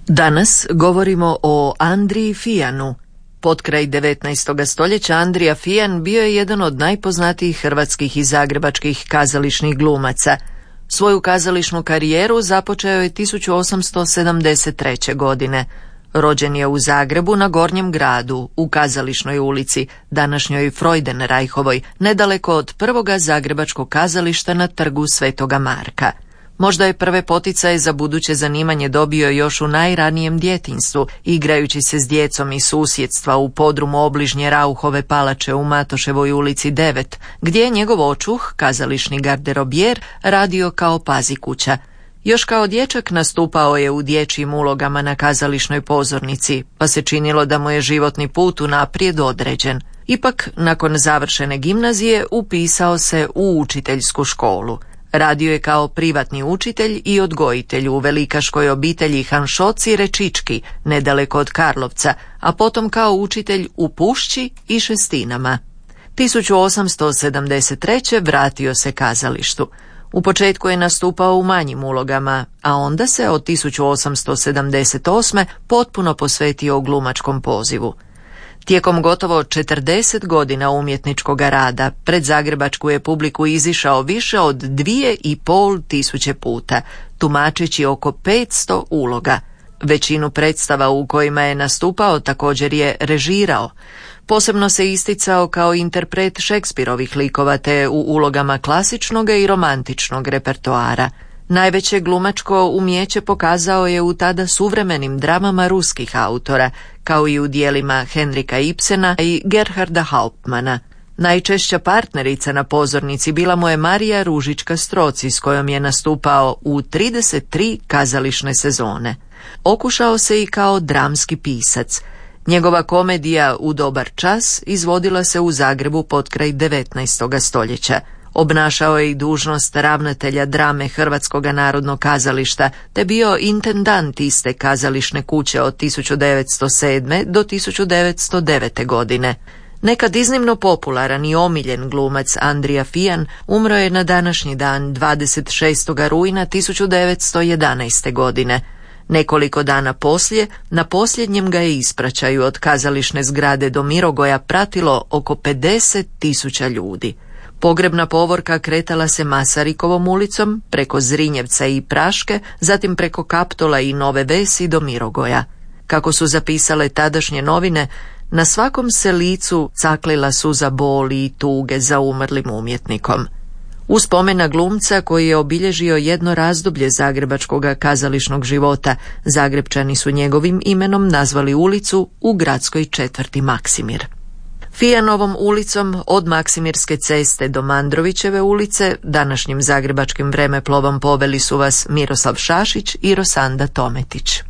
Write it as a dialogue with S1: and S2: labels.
S1: Danas govorimo o Andriji Fijanu. Potkraj 19. stoljeća Andrija Fijan bio je jedan od najpoznatijih hrvatskih i zagrebačkih kazališnih glumaca. Svoju kazališnu karijeru započeo je 1873. godine. Rođen je u Zagrebu na Gornjem gradu, u Kazališnoj ulici, današnjoj Freudenreichovoj, nedaleko od prvoga zagrebačkog kazališta na trgu Svetoga Marka. Možda je prve poticaje za buduće zanimanje dobio još u najranijem djetinjstvu, igrajući se s djecom iz susjedstva u podrumu obližnje Rauhove palače u Matoševoj ulici 9, gdje je njegov očuh, kazališni garderobjer, radio kao pazikuća. Još kao dječak nastupao je u dječjim ulogama na kazališnoj pozornici, pa se činilo da mu je životni put unaprijed određen. Ipak, nakon završene gimnazije, upisao se u učiteljsku školu. Radio je kao privatni učitelj i odgojitelj u velikaškoj obitelji Hanšoci Rečički, nedaleko od Karlovca, a potom kao učitelj u Pušći i Šestinama. 1873. vratio se kazalištu. U početku je nastupao u manjim ulogama, a onda se od 1878. potpuno posvetio glumačkom pozivu. Tijekom gotovo 40 godina umjetničkog rada pred zagrebačku je publiku izišao više od 2500 puta, tumačeći oko 500 uloga. Većinu predstava u kojima je nastupao također je režirao. Posebno se isticao kao interpret Šekspirovih likova te u ulogama klasičnog i romantičnog repertoara. Najveće glumačko umijeće pokazao je u tada suvremenim dramama ruskih autora, kao i u dijelima Henrika Ibsena i Gerharda Hauptmana. Najčešća partnerica na pozornici bila mu je Marija Ružička-Stroci, s kojom je nastupao u 33 kazališne sezone. Okušao se i kao dramski pisac. Njegova komedija U dobar čas izvodila se u Zagrebu potkraj 19. stoljeća. Obnašao je i dužnost ravnatelja drame Hrvatskog narodnog kazališta, te bio intendant iste kazališne kuće od 1907. do 1909. godine. Nekad iznimno popularan i omiljen glumac Andrija Fijan umro je na današnji dan 26. rujna 1911. godine. Nekoliko dana poslije, na posljednjem ga je ispraćaju od kazališne zgrade do Mirogoja pratilo oko 50.000 ljudi. Pogrebna povorka kretala se Masarikovom ulicom, preko Zrinjevca i Praške, zatim preko Kaptola i Nove Vesi do Mirogoja. Kako su zapisale tadašnje novine, na svakom se licu caklila suza boli i tuge za umrlim umjetnikom. U spomen na glumca koji je obilježio jedno razdoblje zagrebačkog kazališnog života, Zagrepčani su njegovim imenom nazvali ulicu u gradskoj četvrti Maksimir. Fijanovom ulicom od Maksimirske ceste do Mandrovićeve ulice današnjim zagrebačkim vremeplovom poveli su vas Miroslav Šašić i Rosanda Tometić.